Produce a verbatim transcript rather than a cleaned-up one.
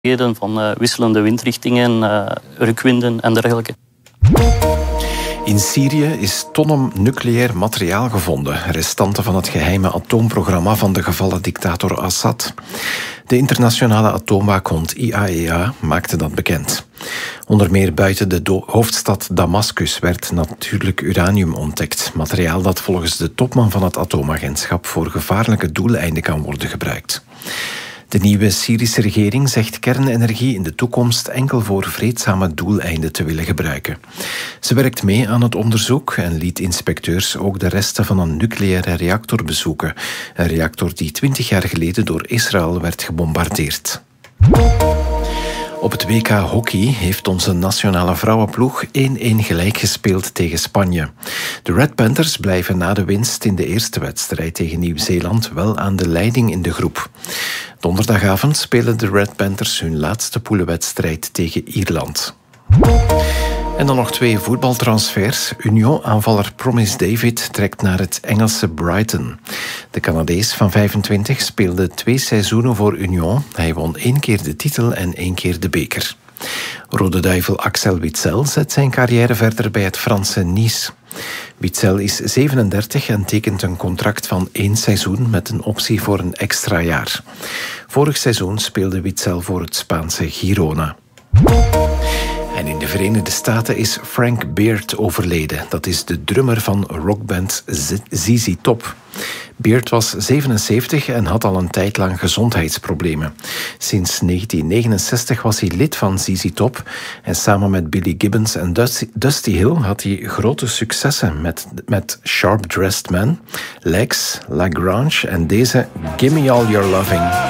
van uh, wisselende windrichtingen, uh, rukwinden en dergelijke. In Syrië is tonnen nucleair materiaal gevonden, restanten van het geheime atoomprogramma van de gevallen dictator Assad. De internationale atoomwaakhond I A E A maakte dat bekend. Onder meer buiten de do- hoofdstad Damascus werd natuurlijk uranium ontdekt, materiaal dat volgens de topman van het atoomagentschap voor gevaarlijke doeleinden kan worden gebruikt. De nieuwe Syrische regering zegt kernenergie in de toekomst enkel voor vreedzame doeleinden te willen gebruiken. Ze werkt mee aan het onderzoek en liet inspecteurs ook de resten van een nucleaire reactor bezoeken. Een reactor die twintig jaar geleden door Israël werd gebombardeerd. Op het W K hockey heeft onze nationale vrouwenploeg één-één gelijk gespeeld tegen Spanje. De Red Panthers blijven na de winst in de eerste wedstrijd tegen Nieuw-Zeeland wel aan de leiding in de groep. Donderdagavond spelen de Red Panthers hun laatste poelenwedstrijd tegen Ierland. En dan nog twee voetbaltransfers. Union-aanvaller Promise David trekt naar het Engelse Brighton. De Canadees van vijfentwintig speelde twee seizoenen voor Union. Hij won één keer de titel en één keer de beker. Rode Duivel Axel Witsel zet zijn carrière verder bij het Franse Nice. Witsel is zevenendertig en tekent een contract van één seizoen met een optie voor een extra jaar. Vorig seizoen speelde Witsel voor het Spaanse Girona. En in de Verenigde Staten is Frank Beard overleden. Dat is de drummer van rockband Z Z Top. Beard was zevenenzeventig en had al een tijd lang gezondheidsproblemen. Sinds negentien negenenzestig was hij lid van Z Z Top en samen met Billy Gibbons en Dusty, Dusty Hill had hij grote successen met, met Sharp Dressed Man, Legs, La Grange en deze Gimme All Your Loving.